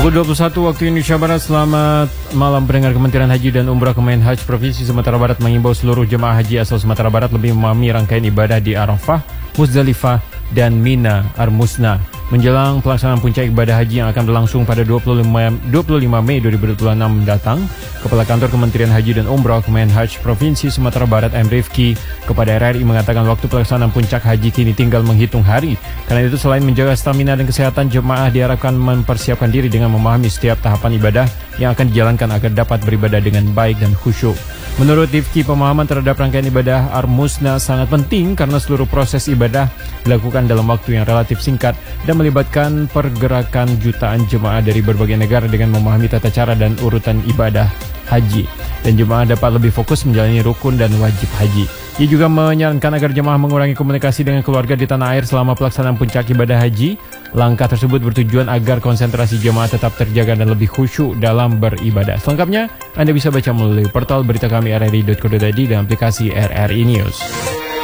Pukul 21 waktu Indonesia Barat. Selamat malam pendengar. Kementerian Haji dan Umrah Kemenhaj Provinsi Sumatera Barat mengimbau seluruh jemaah haji asal Sumatera Barat lebih memahami rangkaian ibadah di Arafah, Muzdalifah, dan Mina Ar-Musna menjelang pelaksanaan puncak ibadah haji yang akan berlangsung pada 25 Mei 2026 mendatang. Kepala Kantor Kementerian Haji dan Umrah Kemenhaj Provinsi Sumatera Barat M. Rifki kepada RRI mengatakan waktu pelaksanaan puncak haji kini tinggal menghitung hari. Karena itu selain menjaga stamina dan kesehatan, jemaah diharapkan mempersiapkan diri dengan memahami setiap tahapan ibadah yang akan dijalankan agar dapat beribadah dengan baik dan khusyuk. Menurut Rifki, pemahaman terhadap rangkaian ibadah Ar-Musna sangat penting karena seluruh proses ibadah dilakukan dalam waktu yang relatif singkat dan melibatkan pergerakan jutaan jemaah dari berbagai negara dengan memahami tata cara dan urutan ibadah haji. Dan jemaah dapat lebih fokus menjalani rukun dan wajib haji. Ia juga menyarankan agar jemaah mengurangi komunikasi dengan keluarga di tanah air selama pelaksanaan puncak ibadah haji. Langkah tersebut bertujuan agar konsentrasi jemaah tetap terjaga dan lebih khusyuk dalam beribadah. Selengkapnya, Anda bisa baca melalui portal berita kami rri.co.id dan aplikasi RRI News.